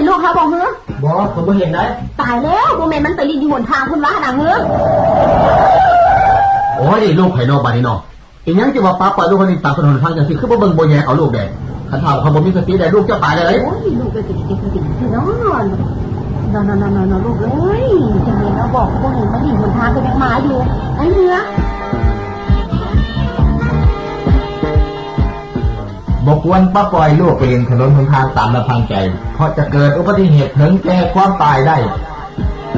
ลูกเขาบอกเฮ้อบอกผมไม่เห็นได้ตายแล้วโมเมนต์มันไปรีดอยู่บนทางคุณว่าดังเฮ้อโอ้ยลูกไข่นอกบ้านนี่เนาะอีกอย่างจะว่าป้าปล่อยลูกคนนี้ตามถนนทางอย่างที่คือบ่เบิ่งบ่แย่เอาลูกแดงขันถามเขาบ่มีสติได้ลูกจะตายเลยโอ้ยลูกเป็นติดนอนลูกเอ้ยจังเลยเราบอกพวกนี้มันรีดบนทางก็ยังมาอยู่ไอ้เนื้อบอกควรป้าปล่อยลูกไปเล่นถนนทางตามลำพังใจเพราะจะเกิดอุบัติเหตุถึงแก่ความตายได้